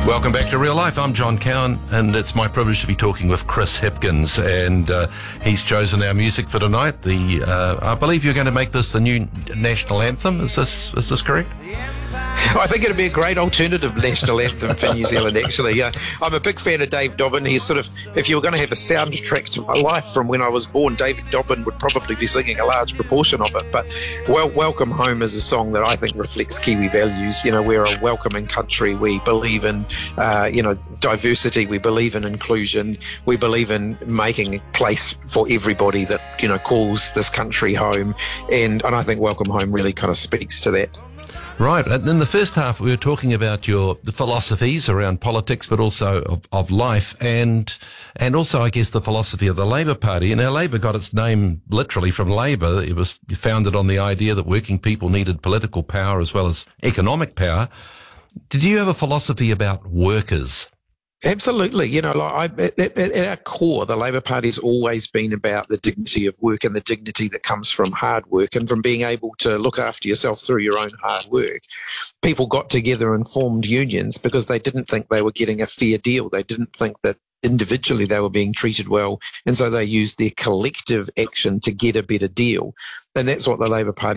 Welcome back to Real Life. I'm John Cowan, and it's my privilege to be talking with Chris Hipkins, and he's chosen our music for tonight. I believe you're going to make this the new national anthem. Is this correct? I think it'd be a great alternative national anthem for New Zealand, actually. I'm a big fan of Dave Dobbyn. He's sort of, if you were going to have a soundtrack to my life from when I was born, David Dobbyn would probably be singing a large proportion of it. But Welcome Home is a song that I think reflects Kiwi values. You know, we're a welcoming country. We believe in, diversity. We believe in inclusion. We believe in making a place for everybody that, calls this country home. And I think Welcome Home really kind of speaks to that. Right. And in the first half, we were talking about the philosophies around politics, but also of life, and also, I guess, the philosophy of the Labour Party. And Labour got its name literally from Labour. It was founded on the idea that working people needed political power as well as economic power. Did you have a philosophy about workers? Absolutely. At our core, the Labour Party's always been about the dignity of work and the dignity that comes from hard work and from being able to look after yourself through your own hard work. People got together and formed unions because they didn't think they were getting a fair deal. They didn't think that individually they were being treated well, and so they used their collective action to get a better deal. And that's what the Labour Party